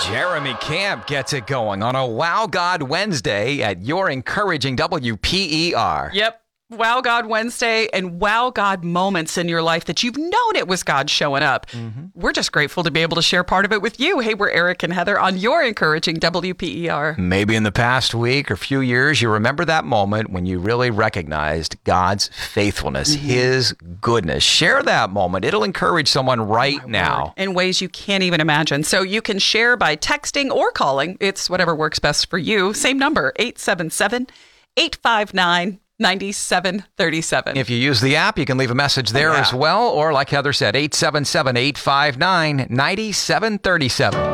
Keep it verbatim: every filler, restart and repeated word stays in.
Jeremy Camp gets it going on a Wow God Wednesday at your encouraging W P E R. Yep. Wow God Wednesday and wow God moments in your life that you've known it was God showing up. Mm-hmm. We're just grateful to be able to share part of it with you. Hey, we're Eric and Heather on your encouraging W P E R. Maybe in the past week or few years, you remember that moment when you really recognized God's faithfulness, mm-hmm. His goodness. Share that moment. It'll encourage someone right oh now. Word. In ways you can't even imagine. So you can share by texting or calling. It's whatever works best for you. Same number, eight seven seven, eight five nine, nine seven three seven. If you use the app, you can leave a message there oh, yeah. as well. Or like Heather said, eight seven seven, eight five nine, nine seven three seven.